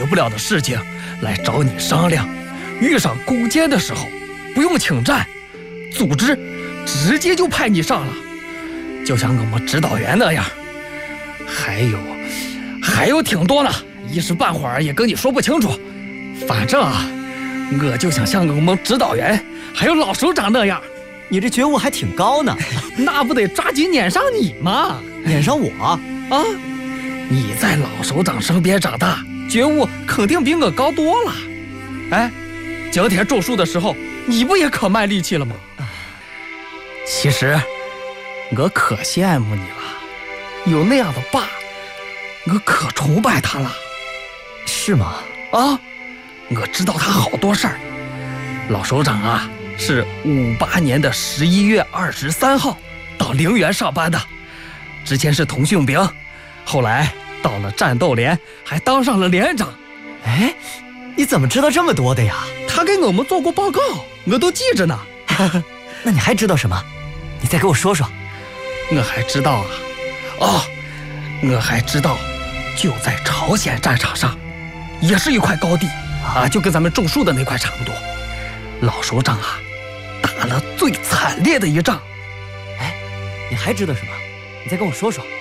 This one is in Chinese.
不了的事情来找你商量，遇上攻坚的时候不用请战，组织直接就派你上了，就像我们指导员那样。还有挺多呢，一时半会儿也跟你说不清楚。反正我就想像我们指导员还有老首长那样。 你这觉悟还挺高呢。 那不得抓紧撵上你吗？ 撵上我啊？ 你在老首长身边长大，觉悟肯定比我高多了。哎，今天种树的时候，你不也可卖力气了吗？其实我可羡慕你了，有那样的爸，我可崇拜他了。 是吗？ 我知道他好多事儿。老首长是58年的11月23号到陵园上班的，之前是通讯兵，后来到了战斗连，还当上了连长。 哎，你怎么知道这么多的呀？ 他给我们做过报告，我都记着呢。 那你还知道什么？你再给我说说。 我还知道我还知道，就在朝鲜战场上，也是一块高地就跟咱们种树的那块差不多。老首长打了最惨烈的一仗。 哎，你还知道什么？你再跟我说说。